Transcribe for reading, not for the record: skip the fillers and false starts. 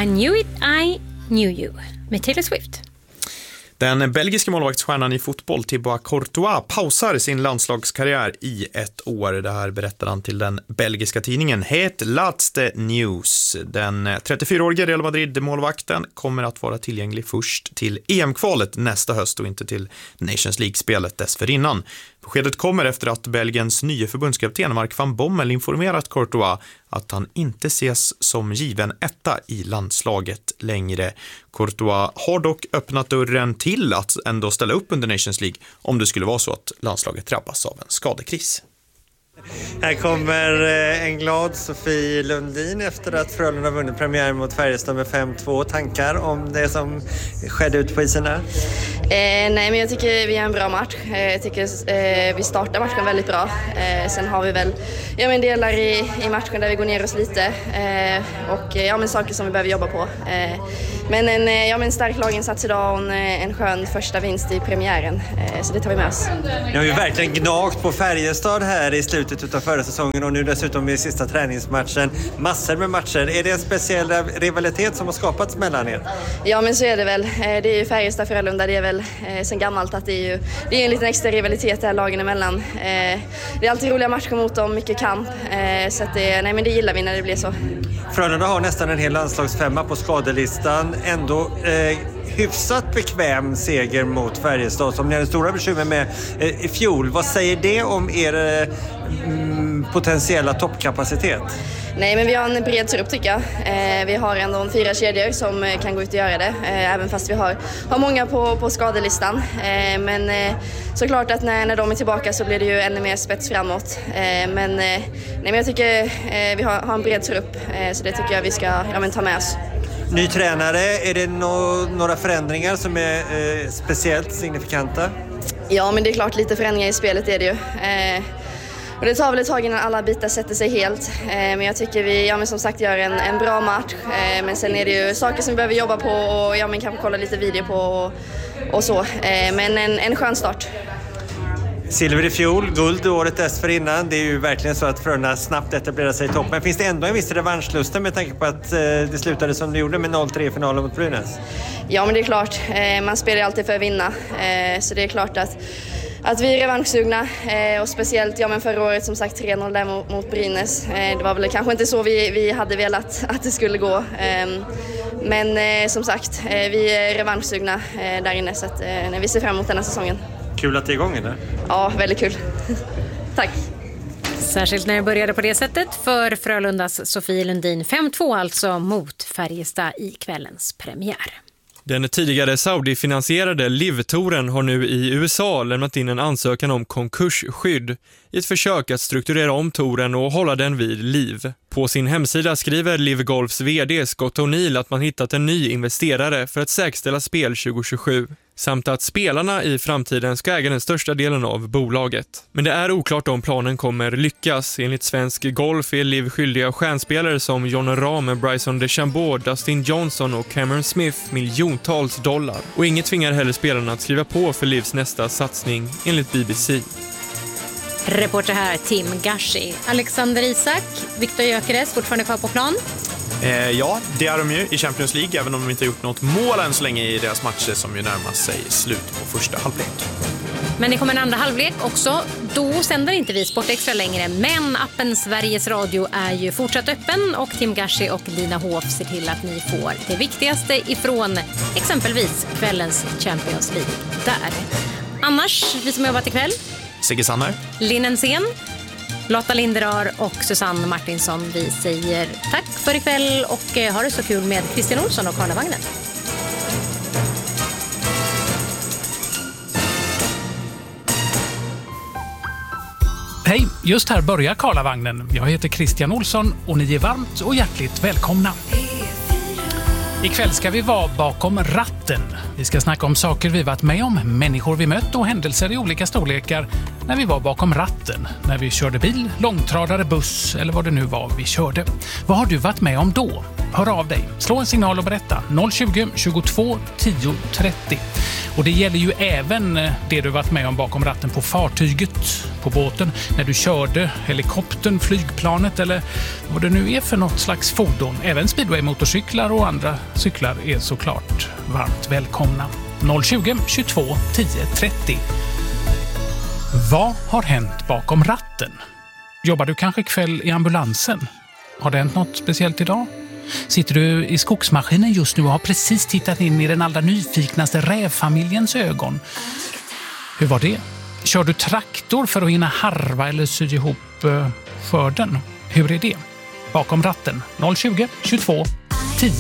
I knew you med Taylor Swift. Den belgiska målvaktsstjärnan i fotboll Thibaut Courtois pausar sin landslagskarriär i ett år. Det här berättar han till den belgiska tidningen Het Laatste Nieuws. Den 34-årige Real Madrid-målvakten kommer att vara tillgänglig först till EM-kvalet nästa höst och inte till Nations League-spelet dessförinnan. Beskedet kommer efter att Belgiens nya förbundskapten Mark van Bommel informerat Courtois att han inte ses som given etta i landslaget längre. Courtois har dock öppnat dörren till att ändå ställa upp under Nations League om det skulle vara så att landslaget drabbas av en skadekris. Här kommer en glad Sofie Lundin efter att Frölunda har vunnit premiär mot Färjestad med 5-2. Tankar om det som skedde ut på isen här? Nej, men jag tycker vi har en bra match. Jag tycker vi startar matchen väldigt bra. Sen har vi väl delar i matchen där vi går ner oss lite. Och saker som vi behöver jobba på. Men en stark laginsats idag och en skön första vinst i premiären. Så det tar vi med oss. Ni har ju verkligen gnagt på Färjestad här i slutet av förra säsongen och nu dessutom i sista träningsmatchen. Massor med matcher. Är det en speciell rivalitet som har skapats mellan er? Ja, men så är det väl. Det är ju Färjestad Frölunda. Det är väl sen gammalt att det är en liten extra rivalitet där lagen emellan. Det är alltid roliga matcher mot dem, mycket kamp. Så att det gillar vi när det blir så. Frölunda har nästan en hel landslagsfemma på skadelistan. Ändå hyfsat bekväm seger mot Färjestad som ni hade stora bekymmer med i fjol. Vad säger det om er potentiella toppkapacitet? Nej, men vi har en bred trupp tycker jag. Vi har ändå 4 kedjor som kan gå ut och göra det. Även fast vi har många på skadelistan. Men såklart att när de är tillbaka så blir det ju ännu mer spets framåt. Men jag tycker vi har en bred trupp. Så det tycker jag vi ska ta med oss. Ny tränare, är det några förändringar som är speciellt signifikanta? Ja, men det är klart lite förändringar i spelet är det ju. Och det tar väl ett tag innan alla bitar sätter sig helt. Men jag tycker vi som sagt gör en bra match. Men sen är det ju saker som vi behöver jobba på och kanske kolla lite video på och så. Men en skön start. Silver i fjol, guld året dessförinnan. Det är ju verkligen så att Frölunda snabbt etablerar sig i topp. Men finns det ändå en viss revanschlusten med tanke på att det slutade som det gjorde med 0-3 i finalen mot Brynäs? Ja, men det är klart. Man spelar alltid för att vinna. Så det är klart att vi är revanschsugna och speciellt förra året som sagt 3-0 där mot Brynäs. Det var väl kanske inte så vi hade velat att det skulle gå. Men som sagt, vi är revanschsugna där inne så att när vi ser fram emot den här säsongen. Kul att det är igång eller? Ja, väldigt kul. Tack. Särskilt när det började på det sättet för Frölundas Sofie Lundin 5-2 alltså mot Färjestad i kvällens premiär. Den tidigare Saudi-finansierade Live-touren har nu i USA lämnat in en ansökan om konkursskydd i ett försök att strukturera om touren och hålla den vid liv. På sin hemsida skriver Live Golfs vd Scott O'Neill att man hittat en ny investerare för att säkerställa spel 2027 samt att spelarna i framtiden ska äga den största delen av bolaget. Men det är oklart om planen kommer lyckas. Enligt Svensk Golf är Live skyldiga stjärnspelare som Jon Rahm, Bryson DeChambeau, Dustin Johnson och Cameron Smith miljontals dollar. Och inget tvingar heller spelarna att skriva på för Livs nästa satsning enligt BBC. Reporter här Tim Gashi. Alexander Isak, Viktor Gyökeres fortfarande kvar på plan. Ja, det är de ju i Champions League, även om de inte har gjort något mål än så länge i deras matcher som ju närmar sig slut på första halvlek. Men det kommer en andra halvlek också. Då sänder inte vi Sport Extra längre, men appen Sveriges Radio är ju fortsatt öppen och Tim Gashi och Lina Hof ser till att ni får det viktigaste ifrån exempelvis kvällens Champions League där. Annars, vi som jobbat ikväll. Sigge Sanner, Linnen Sen, Lotta Linderar och Susanne Martinsson. Vi säger tack för ikväll och ha det så kul med Christian Olsson och Karlavagnen. Hej, just här börjar Karlavagnen. Jag heter Christian Olsson och ni är varmt och hjärtligt välkomna. Ikväll ska vi vara bakom ratten. Vi ska snacka om saker vi varit med om, människor vi mött och händelser i olika storlekar när vi var bakom ratten. När vi körde bil, långtradare, buss eller vad det nu var vi körde. Vad har du varit med om då? hör av dig. Slå en signal och berätta. 020 22 10 30. Och det gäller ju även det du varit med om bakom ratten på fartyget, på båten, när du körde helikoptern, flygplanet eller vad det nu är för något slags fordon. Även speedway-motorcyklar och andra cyklar är såklart varmt välkomna. 020 22 10 30. Vad har hänt bakom ratten? Jobbar du kanske kväll i ambulansen? Har det hänt något speciellt idag? Sitter du i skogsmaskinen just nu och har precis tittat in i den allra nyfiknaste rävfamiljens ögon? Hur var det? Kör du traktor för att hinna harva eller sy ihop skörden? Hur är det? Bakom ratten 020 22 10